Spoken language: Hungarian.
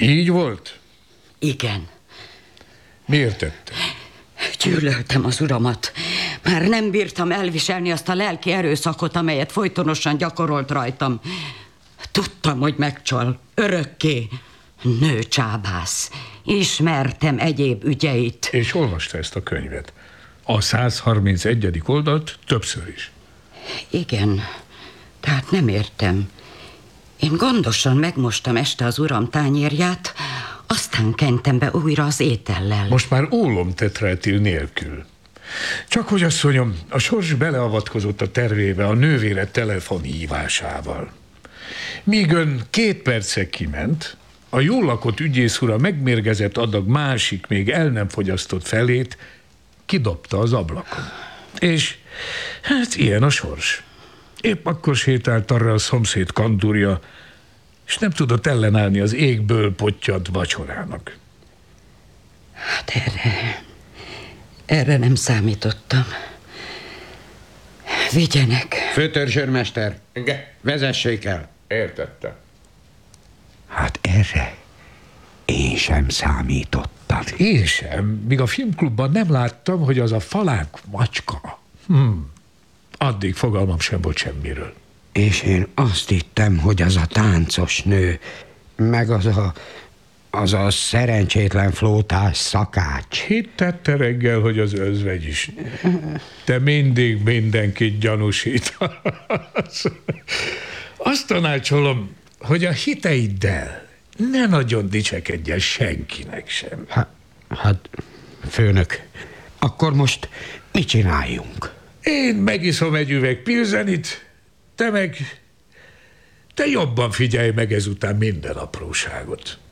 Így volt? Igen. Miért tette? Gyűlöltem az uramat. Már nem bírtam elviselni azt a lelki erőszakot, amelyet folytonosan gyakorolt rajtam. Tudtam, hogy megcsal. Örökké. Nőcsábász. Ismertem egyéb ügyeit. És olvasta ezt a könyvet? A 131. oldalt többször is. Igen, tehát nem értem. Én gondosan megmostam este az uram tányérját, aztán kentem be újra az étellel. Most már ólomtetreetil nélkül. Csak hogy, asszonyom, a sors beleavatkozott a tervébe a nővére telefonhívásával. Míg ön 2 perce kiment, a jól lakott ügyész ura megmérgezett adag másik, még el nem fogyasztott felét kidobta az ablakon. És hát ilyen a sors. Épp akkor sétált arra a szomszéd kandúrja, és nem tudott ellenállni az égből pottyant vacsorának. Hát erre nem számítottam. Vigyenek. Főtörzsőrmester, vezessék el. Értette. Hát erre én sem számítottam. Én sem, míg a filmklubban nem láttam, hogy az a falánk macska. Addig fogalmam sem volt semmiről. És én azt hittem, hogy az a táncos nő, meg az a szerencsétlen flótás szakács. Hittette reggel, hogy az özvegy is. Te mindig mindenkit gyanúsítasz. Azt tanácsolom, hogy a hiteiddel ne nagyon dicsekedjen senkinek sem. Hát, főnök, akkor most mit csináljunk? Én megiszom egy üveg pilzenit, te jobban figyelj meg ezután minden apróságot.